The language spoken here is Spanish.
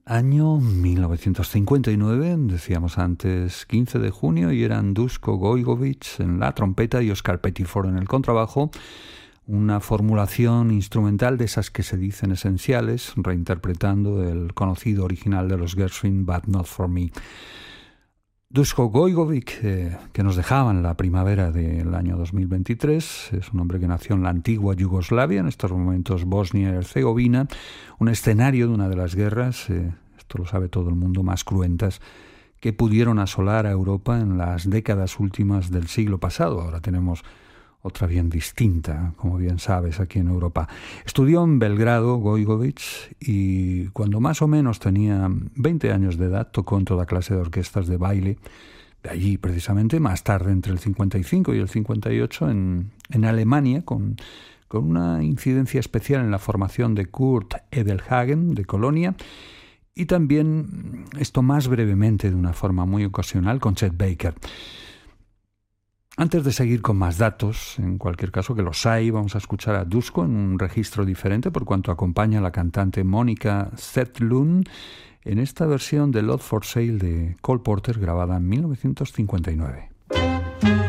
Año 1959, decíamos antes 15 de junio, y eran Duško Gojković en la trompeta y Oscar Pettiford en el contrabajo. Una formulación instrumental de esas que se dicen esenciales, reinterpretando el conocido original de los Gershwin, But Not For Me. Duško Gojković, que nos dejaba en la primavera del año 2023, es un hombre que nació en la antigua Yugoslavia, en estos momentos Bosnia y Herzegovina, un escenario de una de las guerras, esto lo sabe todo el mundo, más cruentas que pudieron asolar a Europa en las décadas últimas del siglo pasado. Ahora tenemos otra bien distinta, como bien sabes, aquí en Europa. Estudió en Belgrado, Gojković, y cuando más o menos tenía 20 años de edad tocó en toda clase de orquestas de baile, de allí precisamente. Más tarde, entre el 55 y el 58, en Alemania, con una incidencia especial en la formación de Kurt Edelhagen, de Colonia, y también, esto más brevemente, de una forma muy ocasional, con Chet Baker. Antes de seguir con más datos, en cualquier caso que los hay, vamos a escuchar a Duško en un registro diferente por cuanto acompaña a la cantante Monica Zetterlund en esta versión de Love for Sale de Cole Porter, grabada en 1959.